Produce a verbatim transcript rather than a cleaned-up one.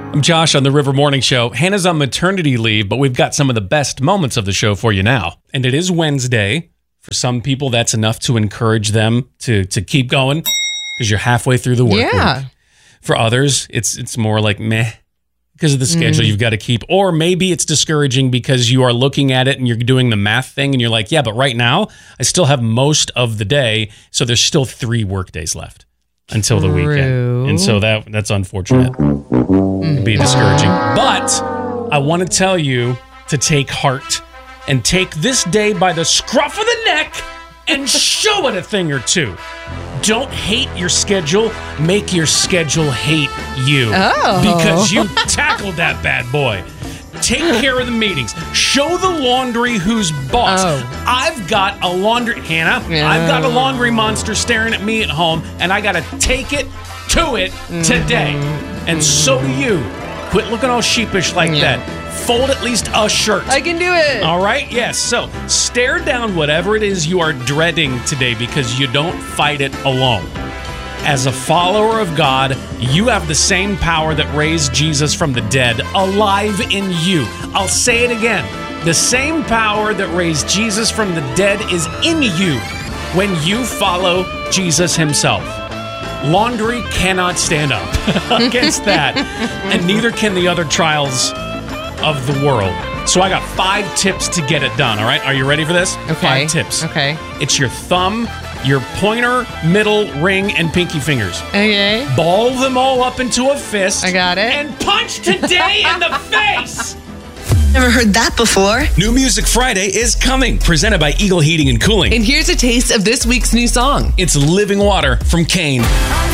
I'm Josh on the River Morning Show. Hannah's on maternity leave, but we've got some of the best moments of the show for you now. And it is Wednesday. For some people, that's enough to encourage them to to keep going because you're halfway through the work Yeah. week. For others, it's it's more like meh because of the schedule Mm. you've got to keep. Or maybe it's discouraging because you are looking at it and you're doing the math thing and you're like, yeah, but right now I still have most of the day, so there's still three work days left until the True. weekend. And so that that's unfortunate. It'd be discouraging. But I want to tell you to take heart and take this day by the scruff of the neck and show it a thing or two. Don't hate your schedule. Make your schedule hate you. Oh. Because you tackled that bad boy. Take care of the meetings. Show the laundry who's boss. Oh. I've got a laundry, Hannah, Yeah. I've got a laundry monster staring at me at home, and I got to take it to it today. And so do you. Quit looking all sheepish like Yeah. that. Fold at least a shirt. I can do it. All right? Yes. So stare down whatever it is you are dreading today because you don't fight it alone. As a follower of God, you have the same power that raised Jesus from the dead alive in you. I'll say it again. The same power that raised Jesus from the dead is in you when you follow Jesus himself. Laundry cannot stand up against that, and neither can the other trials of the world. So I got five tips to get it done, all right? Are you ready for this? Okay. Five tips. Okay. It's your thumb, your pointer, middle, ring, and pinky fingers. Okay. Ball them all up into a fist. I got it. And punch today in the face! Never heard that before. New Music Friday is coming, presented by Eagle Heating and Cooling. And here's a taste of this week's new song. It's Living Water from Kane.